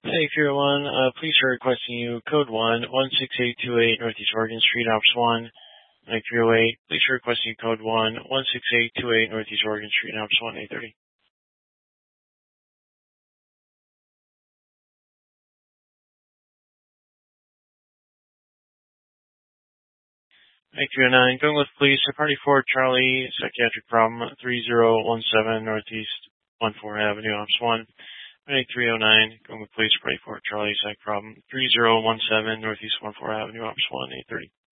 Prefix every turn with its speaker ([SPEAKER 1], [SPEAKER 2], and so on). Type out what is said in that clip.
[SPEAKER 1] Hey, Pier 1, please are requesting you code 16828 Northeast Oregon Street, Ops 1. Mike 308, please are requesting you code 16828 Northeast Oregon Street, Ops 1, 830. Mike 309, going with police, party 4 Charlie, psychiatric problem, 3017 Northeast 14 Avenue, Ops 1. Mike 309, going with police, party 4 Charlie, psych problem, 3017 Northeast 14 Avenue, Ops 1, 830.